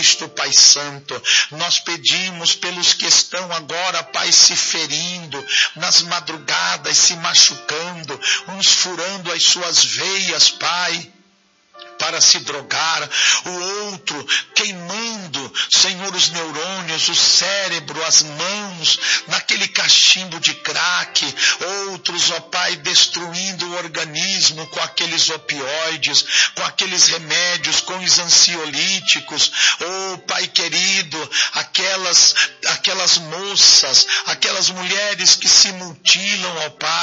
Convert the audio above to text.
Cristo, Pai Santo. Nós pedimos pelos que estão agora, Pai, se ferindo, nas madrugadas, se machucando, uns furando as suas veias, Pai, para se drogar, o outro queimando, Senhor, os neurônios, o cérebro, as mãos, naquele cachimbo de crack, outros, ó Pai, destruindo o organismo com aqueles opioides, com aqueles remédios, com os ansiolíticos, ó Pai querido, aquelas moças, aquelas mulheres que se mutilam, ó Pai,